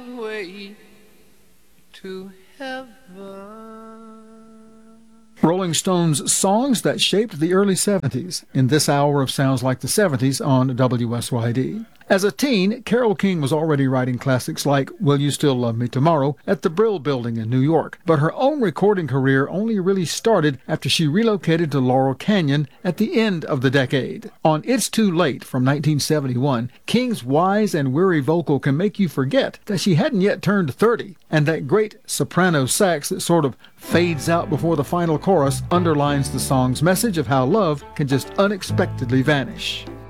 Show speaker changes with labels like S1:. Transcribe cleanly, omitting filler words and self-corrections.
S1: way to heaven.
S2: Rolling Stones songs that shaped the early 70s in this hour of Sounds Like the 70s on WSYD. As a teen, Carole King was already writing classics like Will You Still Love Me Tomorrow at the Brill Building in New York, but her own recording career only really started after she relocated to Laurel Canyon at the end of the decade. On It's Too Late from 1971, King's wise and weary vocal can make you forget that she hadn't yet turned 30, and that great soprano sax that sort of fades out before the final chorus underlines the song's message of how love can just unexpectedly vanish.